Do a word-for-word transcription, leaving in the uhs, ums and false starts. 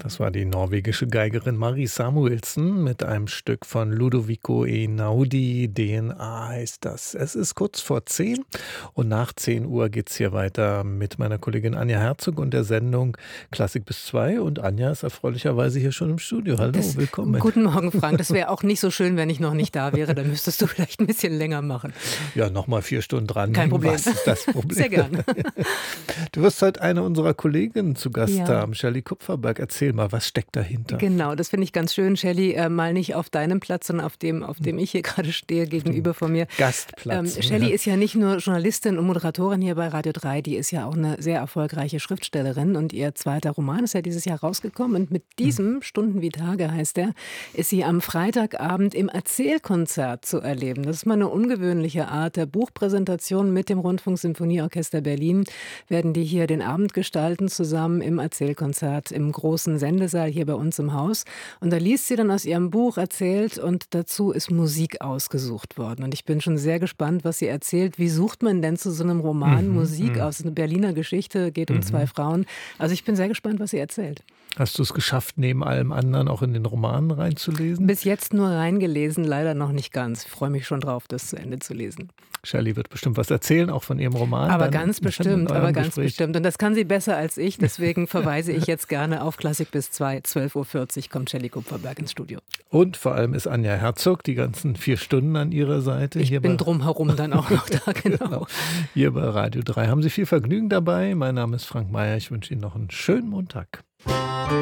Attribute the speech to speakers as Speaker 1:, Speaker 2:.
Speaker 1: Das war die norwegische Geigerin Marie Samuelsen mit einem Stück von Ludovico Einaudi. D N A heißt das. Es ist kurz vor zehn und nach zehn Uhr geht es hier weiter mit meiner Kollegin Anja Herzog und der Sendung Klassik bis zwei. Und Anja ist erfreulicherweise hier schon im Studio. Hallo,
Speaker 2: das,
Speaker 1: willkommen.
Speaker 2: Guten Morgen, Frank. Das wäre auch nicht so schön, wenn ich noch nicht da wäre. Dann müsstest du vielleicht ein bisschen länger machen.
Speaker 1: Ja, nochmal vier Stunden dran.
Speaker 2: Kein Problem.
Speaker 1: Was ist das Problem?
Speaker 2: Sehr gern.
Speaker 1: Du wirst heute eine unserer Kolleginnen zu Gast
Speaker 2: Ja.
Speaker 1: haben, Shelley Kupferberg. Erzähl mal, was steckt dahinter?
Speaker 2: Genau, das finde ich ganz schön, Shelley, äh, mal nicht auf deinem Platz, sondern auf dem, auf dem ich hier gerade stehe, gegenüber von mir.
Speaker 1: Gastplatz.
Speaker 2: Ähm, Shelley
Speaker 1: ja.
Speaker 2: ist ja nicht nur Journalistin und Moderatorin hier bei Radio drei, die ist ja auch eine sehr erfolgreiche Schriftstellerin und ihr zweiter Roman ist ja dieses Jahr rausgekommen und mit diesem, Stunden wie Tage heißt er, ist sie am Freitagabend im Erzählkonzert zu erleben. Das ist mal eine ungewöhnliche Art der Buchpräsentation mit dem Rundfunksymphonieorchester Berlin. Werden die hier den Abend gestalten, zusammen im Erzählkonzert im großen Sendesaal hier bei uns im Haus. Und da liest sie dann aus ihrem Buch, erzählt und dazu ist Musik ausgesucht worden. Und ich bin schon sehr gespannt, was sie erzählt. Wie sucht man denn zu so einem Roman
Speaker 1: Mhm,
Speaker 2: Musik
Speaker 1: mhm.
Speaker 2: aus? Eine Berliner Geschichte, geht um
Speaker 1: Mhm.
Speaker 2: zwei Frauen. Also ich bin sehr gespannt, was sie erzählt.
Speaker 1: Hast du es geschafft, neben allem anderen auch in den Romanen reinzulesen?
Speaker 2: Bis jetzt nur reingelesen, leider noch nicht ganz. Ich freue mich schon drauf, das zu Ende zu lesen.
Speaker 1: Shelley wird bestimmt was erzählen, auch von ihrem Roman.
Speaker 2: Aber
Speaker 1: dann,
Speaker 2: ganz
Speaker 1: dann
Speaker 2: bestimmt,
Speaker 1: in eurem
Speaker 2: aber ganz
Speaker 1: Gespräch.
Speaker 2: bestimmt. Und das kann sie besser als ich, deswegen verweise ich jetzt gerne auf Klassik bis zwei, zwölf Uhr vierzig kommt Shelley Kupferberg ins Studio.
Speaker 1: Und vor allem ist Anja Herzog die ganzen vier Stunden an ihrer Seite.
Speaker 2: Ich
Speaker 1: hier
Speaker 2: bin
Speaker 1: bei,
Speaker 2: drumherum dann auch noch da, genau.
Speaker 1: hier bei Radio drei. Haben Sie viel Vergnügen dabei? Mein Name ist Frank Mayer. Ich wünsche Ihnen noch einen schönen Montag.